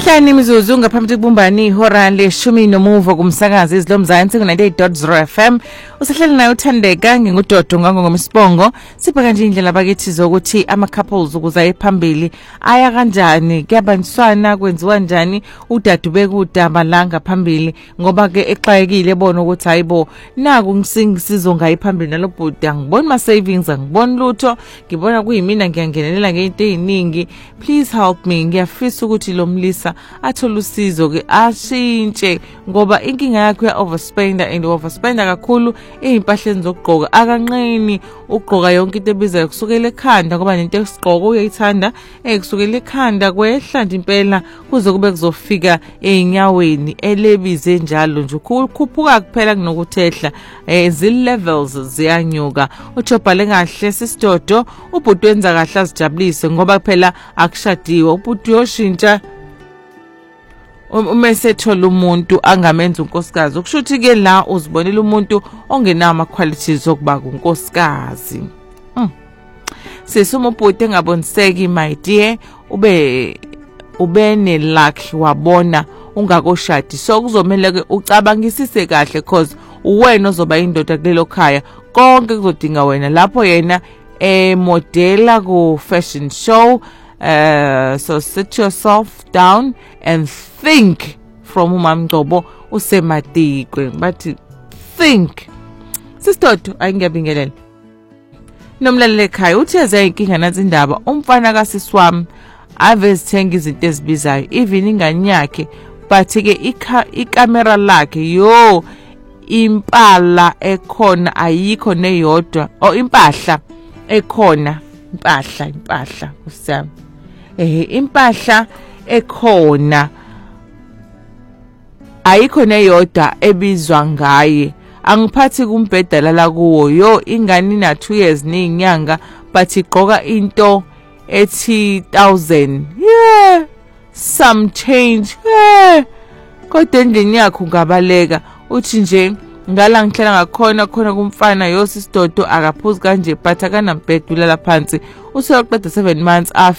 Isihlanu imizuzu ngaphambi kokubumbana ihora leshumi nomuva kumsakazi izilomzansi ku98.0 FM. Usihleli naye uthandeka nginguDodo ngangomsibongo. Sipha kanje indlela bakithi zokuthi ama couples ukuza ephambili aya kanjani, kuyabanjiswana, kwenziwa njani, udadu bekudaba la ngaphambili ngoba ke exayekile bona ukuthi hayibo naku ngisingisizo ngayiphambili nalobhuti angiboni ma savings angiboni lutho, ngibona kuyimina ngiyangenelela ngeinto eziningi. Please help me, ngiyafisa ukuthi lo mlisa athola usizo ke ashintshe ngoba inkinga yakhe ya overspender and overspender kakhulu ezimpahleni zokugqoka akanqeni ugqoka yonke into ebizayo kusukela ekhanda ngoba nento esigqoko uyayithanda kusukela ekhanda kwehla nje impela kuze kube kuzofika einyaweni elebize njalo nje ukukhuphuka kuphela kunokuthehla zil levels ziyanyuka. Ujobhale kahle sisidodo ubhuti wenza kahle azijabulise ngoba phela akushadiwe ubhuti yoshintsha uma sethola umuntu angamenza unkosikazi ukushuthi ke la uzibonela umuntu ongenawo ama qualities okuba unkosikazi. Sesuma ubhuti engaboniseki my dear ube ne luck wabona ungakoshadi so kuzomela ke ucabangisise kahle because uwena ozoba indoda kulelo khaya konke kuzodinga wena lapho yena modela ku fashion show. So sit yourself down and think from uMamgcobo usematikwe but think sisidodo ayingiyabingelela nomlaleli ekhaya uthi yaze inkinga nazi indaba umfana kasiswami ave zithenga izinto ezibizayo even ingane yakhe but ke ikamera lakhe yo impala ekhona ayikho neyodwa impahla ekhona impahla usami impahla ekhona ayikho neyodwa ebizwa ngaye angiphathi kumbhedala la kuwo yo ingane ina 2 years nezinyanga but igqoka into ethi 1000 yeah some change kodwa endlini yakho ngabaleka uthi nje ngala ngihlela ngakhona khona kumfana yosisidodo akaphuzi kanje but akanambhedula laphansi useyoqeda 7 months